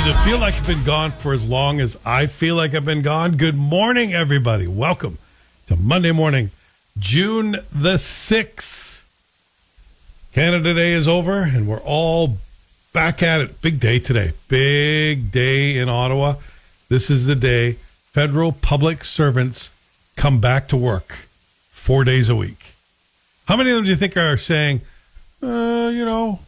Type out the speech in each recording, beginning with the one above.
it feel like I've been gone for as long as I feel like I've been gone? Good morning, everybody. Welcome to Monday morning, June the 6th. Canada Day is over, and we're all back at it. Big day today. Big day in Ottawa. This is the day federal public servants come back to work 4 days a week. How many of them do you think are saying, I'll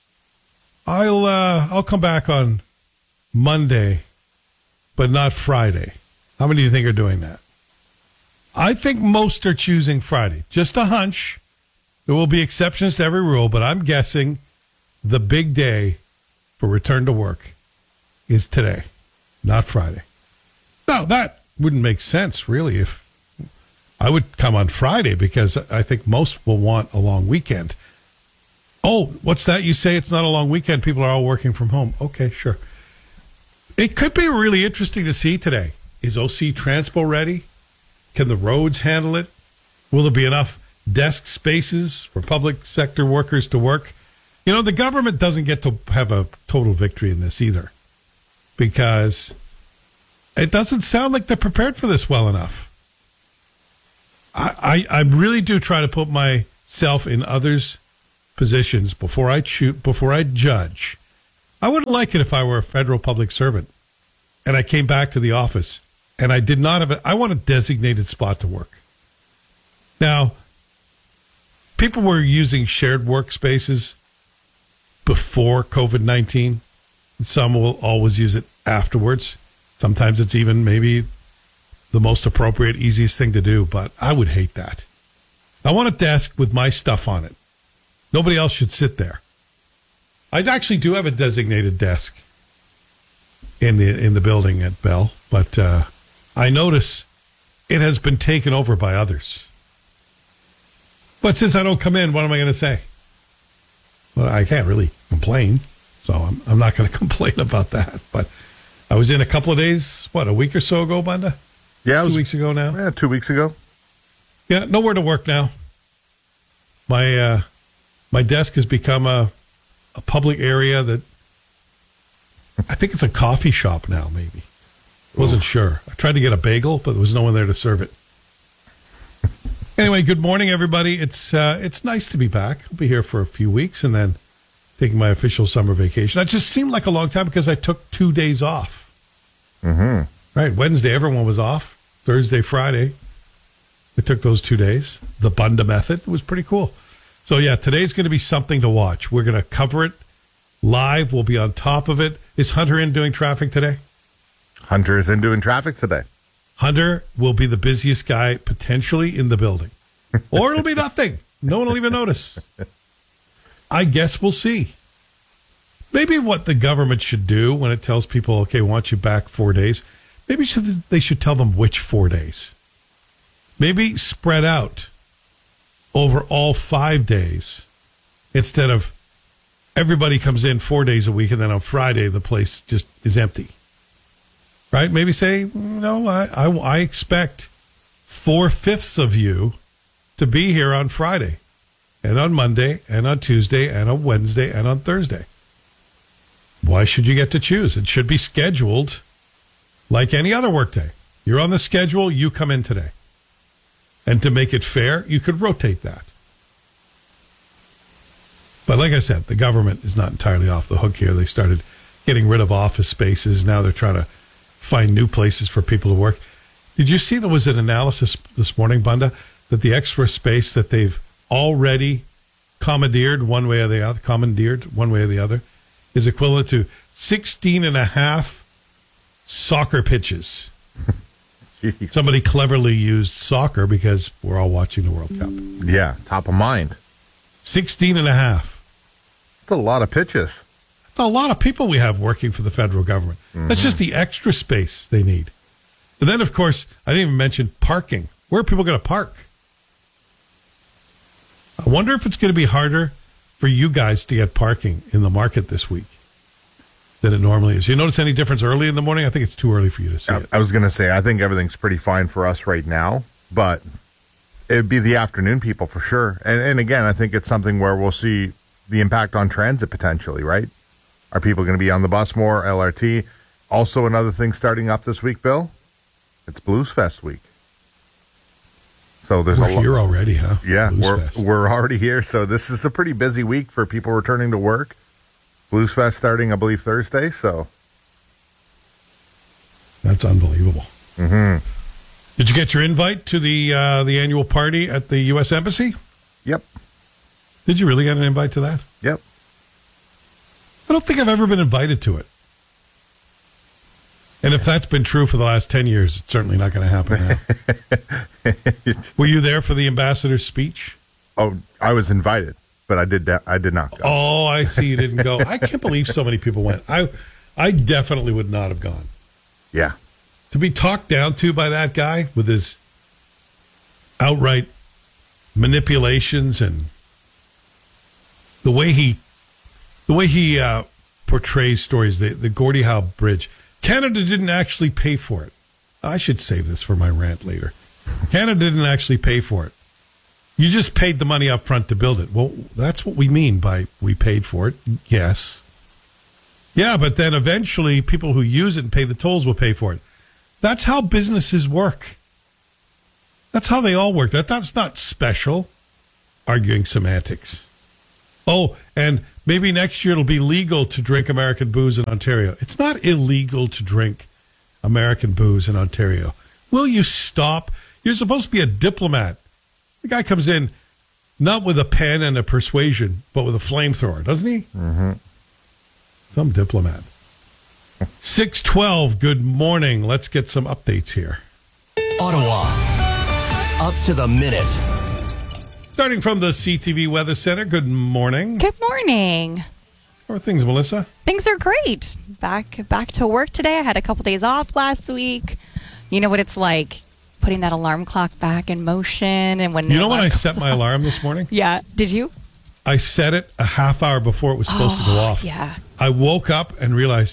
come back on Monday, but not Friday? How many do you think are doing that? I think most are choosing Friday. Just a hunch. There will be exceptions to every rule, but I'm guessing the big day for return to work is today, not Friday. Now, that wouldn't make sense, really, if I would come on Friday, because I think most will want a long weekend. Oh, what's that? You say it's not a long weekend. People are all working from home. Okay, sure. It could be really interesting to see today. Is OC Transpo ready? Can the roads handle it? Will there be enough desk spaces for public sector workers to work? You know, the government doesn't get to have a total victory in this either, because it doesn't sound like they're prepared for this well enough. I really do try to put myself in others' positions before I judge. I wouldn't like it if I were a federal public servant and I came back to the office and I did not have I want a designated spot to work. Now, people were using shared workspaces before COVID-19. Some will always use it afterwards. Sometimes it's even maybe the most appropriate, easiest thing to do, but I would hate that. I want a desk with my stuff on it. Nobody else should sit there. I actually do have a designated desk in the building at Bell, but I notice it has been taken over by others. But since I don't come in, what am I going to say? Well, I can't really complain, so I'm not going to complain about that. But I was in a couple of days, a week or so ago, Bunda? Yeah, 2 weeks ago now. Yeah, 2 weeks ago. Yeah, nowhere to work now. My desk has become a public area that I think it's a coffee shop now. Maybe wasn't sure. I tried to get a bagel, but there was no one there to serve it. Anyway, good morning, everybody. It's nice to be back. I'll be here for a few weeks and then taking my official summer vacation. That just seemed like a long time because I took 2 days off. Mm-hmm. Right, Wednesday, everyone was off. Thursday, Friday, I took those 2 days. The Bunda method was pretty cool. So, yeah, today's going to be something to watch. We're going to cover it live. We'll be on top of it. Is Hunter in doing traffic today? Hunter is in doing traffic today. Hunter will be the busiest guy potentially in the building. Or it'll be nothing. No one will even notice. I guess we'll see. Maybe what the government should do when it tells people, okay, we want you back 4 days, maybe they should tell them which 4 days. Maybe spread out over all 5 days instead of everybody comes in 4 days a week and then on Friday the place just is empty. Right? Maybe say, no, I expect 4/5 of you to be here on Friday and on Monday and on Tuesday and on Wednesday and on Thursday. Why should you get to choose? It should be scheduled like any other workday. You're on the schedule, you come in today. And to make it fair, you could rotate that. But like I said, the government is not entirely off the hook here. They started getting rid of office spaces. Now they're trying to find new places for people to work. Did you see there was an analysis this morning, Bunda, that the extra space that they've already commandeered one way or the other, is equivalent to 16 and a half soccer pitches. Somebody cleverly used soccer because we're all watching the World Cup. Yeah, top of mind. 16 and a half. That's a lot of pitches. That's a lot of people we have working for the federal government. Mm-hmm. That's just the extra space they need. And then, of course, I didn't even mention parking. Where are people going to park? I wonder if it's going to be harder for you guys to get parking in the market this week than it normally is. You notice any difference early in the morning? I think it's too early for you to see it. I was going to say, I think everything's pretty fine for us right now, but it would be the afternoon people for sure. And again, I think it's something where we'll see the impact on transit potentially, right? Are people going to be on the bus more? LRT. Also, another thing starting up this week, Bill. It's Blues Fest week. So there's we're here already, huh? Yeah, Blues we're already here. So this is a pretty busy week for people returning to work. Blues Fest starting, I believe, Thursday. So that's unbelievable. Mm-hmm. Did you get your invite to the annual party at the U.S. Embassy? Yep. Did you really get an invite to that? Yep. I don't think I've ever been invited to it. And if that's been true for the last 10 years, it's certainly not going to happen now. Were you there for the ambassador's speech? Oh, I was invited, but I did not go. Oh, I see you didn't go. I can't believe so many people went. I definitely would not have gone. Yeah. To be talked down to by that guy with his outright manipulations and the way he portrays stories, the Gordie Howe Bridge. Canada didn't actually pay for it. I should save this for my rant later. Canada didn't actually pay for it. You just paid the money up front to build it. Well, that's what we mean by we paid for it. Yes. Yeah, but then eventually people who use it and pay the tolls will pay for it. That's how businesses work. That's how they all work. That's not special. Arguing semantics. Oh, and maybe next year it'll be legal to drink American booze in Ontario. It's not illegal to drink American booze in Ontario. Will you stop? You're supposed to be a diplomat. The guy comes in not with a pen and a persuasion, but with a flamethrower, doesn't he? Mm-hmm. Some diplomat. 6:12, good morning. Let's get some updates here. Ottawa, up to the minute. Starting from the CTV Weather Center, good morning. Good morning. How are things, Melissa? Things are great. Back to work today. I had a couple days off last week. You know what it's like, putting that alarm clock back in motion. And when you know when I set my alarm this morning? Yeah. Did you? I set it a half hour before it was supposed to go off. Yeah. I woke up and realized,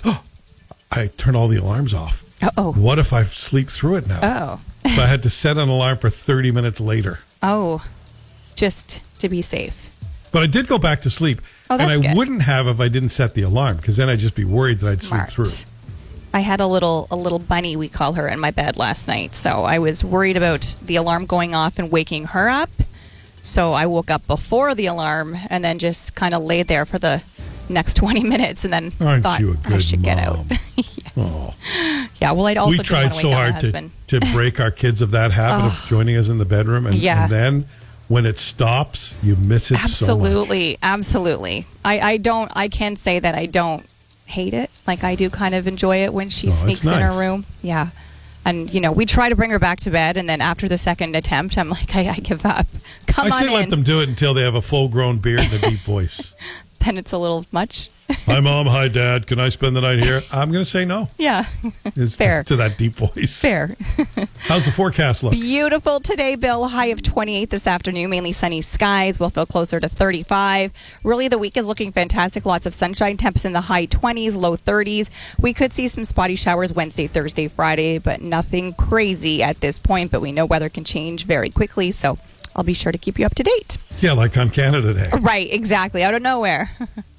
I turned all the alarms off. Uh-oh. What if I sleep through it now? Oh. So I had to set an alarm for 30 minutes later. Oh. Just to be safe. But I did go back to sleep. Oh, that's and I good. wouldn't have if I didn't set the alarm, because then I'd just be worried that I'd Smart. sleep through. I had a little bunny, we call her, in my bed last night. So I was worried about the alarm going off and waking her up. So I woke up before the alarm and then just kind of laid there for the next 20 minutes and then Aren't thought you a good I should get out. mom? Yes. Oh. Yeah, well, I'd also We didn't tried want to so wake up my hard husband. to break our kids of that habit of joining us in the bedroom. And then when it stops, you miss it so much. Absolutely. I can say that I don't hate it. Like, I do kind of enjoy it when she sneaks in her room. Yeah. And, we try to bring her back to bed, and then after the second attempt, I'm like, I give up. Come on I say in. let them do it until they have a full-grown beard and a deep voice. Then it's a little much. Hi, Mom. Hi, Dad. Can I spend the night here? I'm going to say no. Yeah. It's Fair. To that deep voice. Fair. How's the forecast look? Beautiful today, Bill. High of 28 this afternoon. Mainly sunny skies. We'll feel closer to 35. Really, the week is looking fantastic. Lots of sunshine. Temps in the high 20s, low 30s. We could see some spotty showers Wednesday, Thursday, Friday, but nothing crazy at this point. But we know weather can change very quickly, so I'll be sure to keep you up to date. Yeah, like on Canada Day. Right, exactly. Out of nowhere.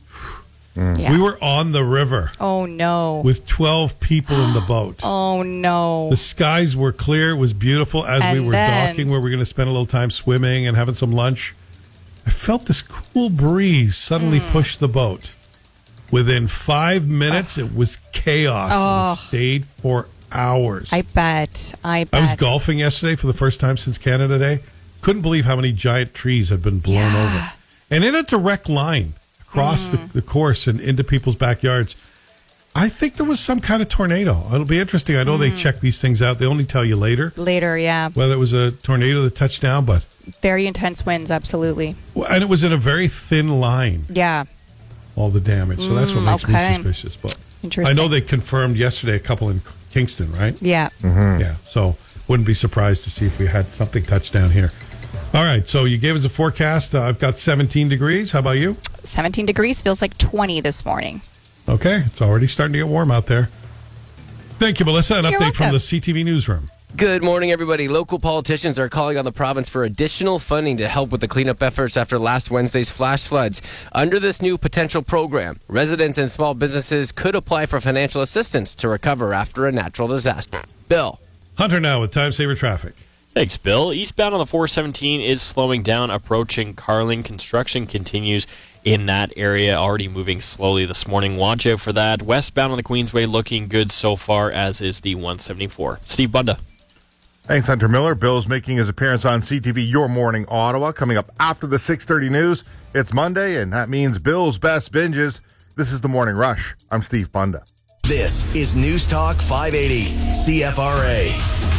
Yeah. We were on the river. Oh, no. With 12 people in the boat. Oh, no. The skies were clear. It was beautiful as we were docking, where we were going to spend a little time swimming and having some lunch. I felt this cool breeze suddenly push the boat. Within 5 minutes, it was chaos. And it stayed for hours. I bet. I was golfing yesterday for the first time since Canada Day. Couldn't believe how many giant trees had been blown over. And in a direct line across the course and into people's backyards. I think there was some kind of tornado. It'll be interesting. I know they check these things out. They only tell you later. Later, yeah. Whether it was a tornado that touched down, but... Very intense winds, absolutely. And it was in a very thin line. Yeah. All the damage. So that's what makes me suspicious. But interesting. I know they confirmed yesterday a couple in Kingston, right? Yeah. Mm-hmm. Yeah. So wouldn't be surprised to see if we had something touch down here. All right, so you gave us a forecast. I've got 17 degrees. How about you? 17 degrees, feels like 20 this morning. Okay, it's already starting to get warm out there. Thank you, Melissa. An You're update from welcome. the CTV Newsroom. Good morning, everybody. Local politicians are calling on the province for additional funding to help with the cleanup efforts after last Wednesday's flash floods. Under this new potential program, residents and small businesses could apply for financial assistance to recover after a natural disaster. Bill. Hunter now with Time Saver Traffic. Thanks, Bill. Eastbound on the 417 is slowing down, approaching Carling. Construction continues in that area, already moving slowly this morning. Watch out for that. Westbound on the Queensway looking good so far, as is the 174. Steve Bunda. Thanks, Hunter Miller. Bill's making his appearance on CTV Your Morning Ottawa. Coming up after the 6:30 news, it's Monday, and that means Bill's Best Binges. This is The Morning Rush. I'm Steve Bunda. This is News Talk 580, CFRA.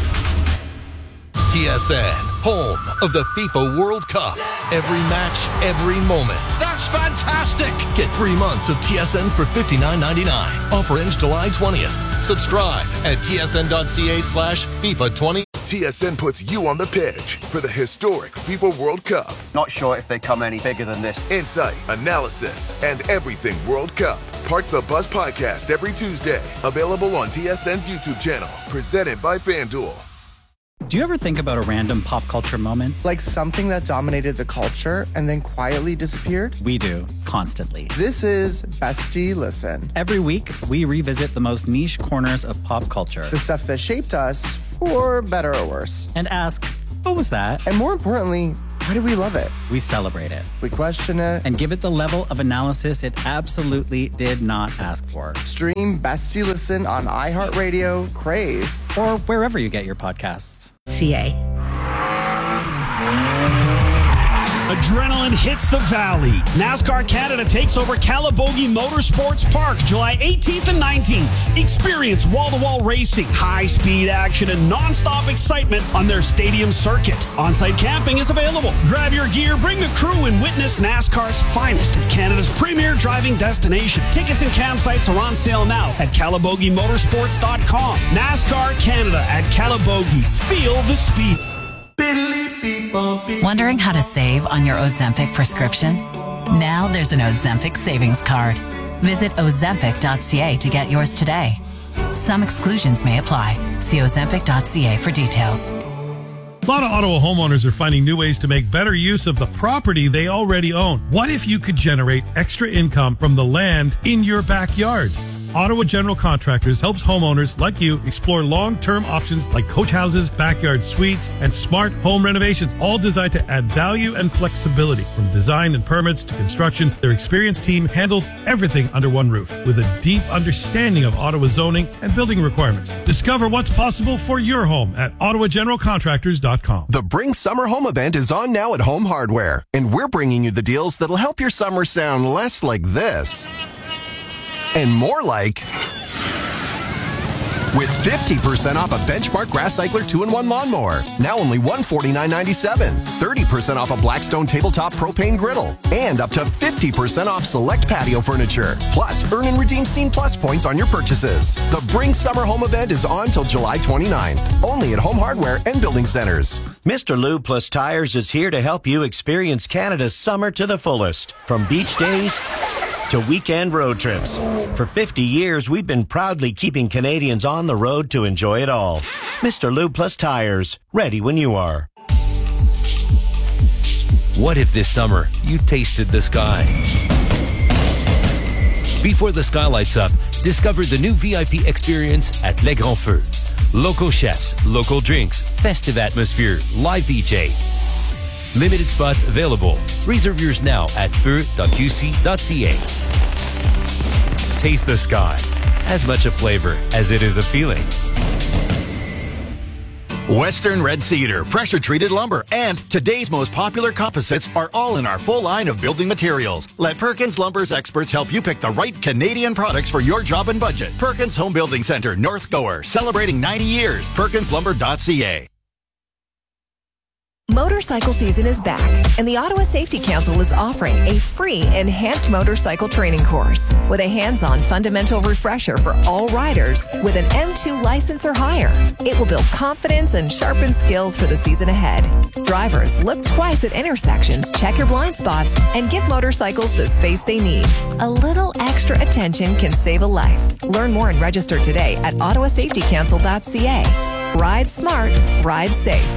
TSN, home of the FIFA World Cup. Every match, every moment. That's fantastic! Get 3 months of TSN for $59.99. Offer ends July 20th. Subscribe at tsn.ca/FIFA20. TSN puts you on the pitch for the historic FIFA World Cup. Not sure if they come any bigger than this. Insight, analysis, and everything World Cup. Park the Bus podcast every Tuesday. Available on TSN's YouTube channel. Presented by FanDuel. Do you ever think about a random pop culture moment? Like something that dominated the culture and then quietly disappeared? We do, constantly. This is Bestie Listen. Every week, we revisit the most niche corners of pop culture. The stuff that shaped us, for better or worse. And ask, what was that? And more importantly, why do we love it? We celebrate it. We question it. And give it the level of analysis it absolutely did not ask for. Stream Bestie Listen on iHeartRadio, Crave, or wherever you get your podcasts. CA. Adrenaline hits the valley. NASCAR Canada takes over Calabogie Motorsports Park July 18th and 19th. Experience wall-to-wall racing, high-speed action, and non-stop excitement on their stadium circuit. On-site camping is available. Grab your gear, bring the crew, and witness NASCAR's finest at Canada's premier driving destination. Tickets and campsites are on sale now at CalabogieMotorsports.com. NASCAR Canada at Calabogie. Feel the speed. Wondering how to save on your Ozempic prescription? Now there's an Ozempic savings card. Visit Ozempic.ca to get yours today. Some exclusions may apply. See Ozempic.ca for details. A lot of Ottawa homeowners are finding new ways to make better use of the property they already own. What if you could generate extra income from the land in your backyard? Ottawa General Contractors helps homeowners like you explore long-term options like coach houses, backyard suites, and smart home renovations, all designed to add value and flexibility. From design and permits to construction, their experienced team handles everything under one roof with a deep understanding of Ottawa zoning and building requirements. Discover what's possible for your home at OttawaGeneralContractors.com. The Bring Summer Home event is on now at Home Hardware, and we're bringing you the deals that'll help your summer sound less like this and more like with 50% off a Benchmark Grass Cycler 2-in-1 lawnmower. Now only $149.97. 30% off a Blackstone tabletop propane griddle. And up to 50% off select patio furniture. Plus, earn and redeem Scene Plus points on your purchases. The Bring Summer Home event is on till July 29th. Only at Home Hardware and Building Centers. Mr. Lube Plus Tires is here to help you experience Canada's summer to the fullest. From beach days to weekend road trips. For 50 years, we've been proudly keeping Canadians on the road to enjoy it all. Mr. Lube Plus Tires, ready when you are. What if this summer you tasted the sky? Before the sky lights up, discover the new VIP experience at Le Grand Feu. Local chefs, local drinks, festive atmosphere, live DJ. Limited spots available. Reserve yours now at feu.qc.ca. Taste the sky. As much a flavor as it is a feeling. Western Red Cedar, pressure-treated lumber, and today's most popular composites are all in our full line of building materials. Let Perkins Lumber's experts help you pick the right Canadian products for your job and budget. Perkins Home Building Center, North Gower, celebrating 90 years. PerkinsLumber.ca. Motorcycle season is back, and the Ottawa Safety Council is offering a free enhanced motorcycle training course with a hands-on fundamental refresher for all riders with an M2 license or higher. It will build confidence and sharpen skills for the season ahead. Drivers, look twice at intersections, check your blind spots, and give motorcycles the space they need. A little extra attention can save a life. Learn more and register today at ottawasafetycouncil.ca. Ride smart, ride safe.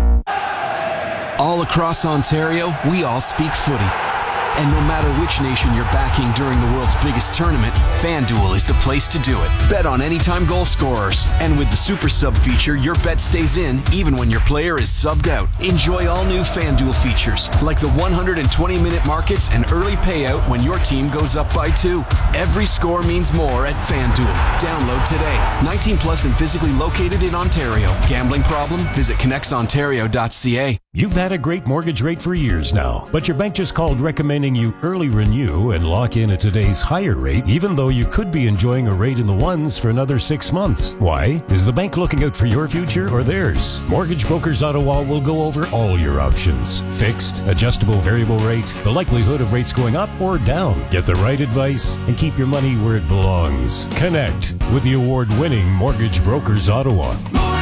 All across Ontario, we all speak footy. And no matter which nation you're backing during the world's biggest tournament, FanDuel is the place to do it. Bet on anytime goal scorers. And with the Super Sub feature, your bet stays in even when your player is subbed out. Enjoy all new FanDuel features, like the 120-minute markets and early payout when your team goes up by 2. Every score means more at FanDuel. Download today. 19 plus and physically located in Ontario. Gambling problem? Visit connectsontario.ca. You've had a great mortgage rate for years now, but your bank just called recommending you early renew and lock in at today's higher rate, even though you could be enjoying a rate in the ones for another 6 months. Why? Is the bank looking out for your future or theirs? Mortgage Brokers Ottawa will go over all your options. Fixed, adjustable variable rate, the likelihood of rates going up or down. Get the right advice and keep your money where it belongs. Connect with the award-winning Mortgage Brokers Ottawa.